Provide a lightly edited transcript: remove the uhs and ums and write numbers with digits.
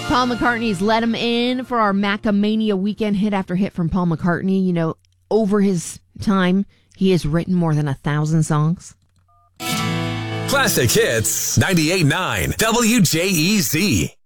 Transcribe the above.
Paul McCartney's Let 'Em In for our Macamania weekend hit after hit from Paul McCartney. You know, over his time, he has written more than 1,000 songs. Classic Hits 98.9 WJEZ.